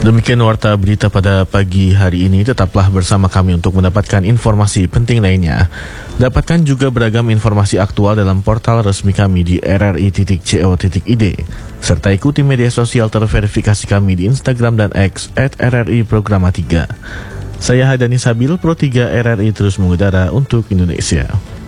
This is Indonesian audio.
Demikian warta berita pada pagi hari ini. Tetaplah bersama kami untuk mendapatkan informasi penting lainnya. Dapatkan juga beragam informasi aktual dalam portal resmi kami di rri.co.id. Serta ikuti media sosial terverifikasi kami di Instagram dan X @RRI Programa 3. Saya Hadani Sabil, Pro 3 RRI terus mengudara untuk Indonesia.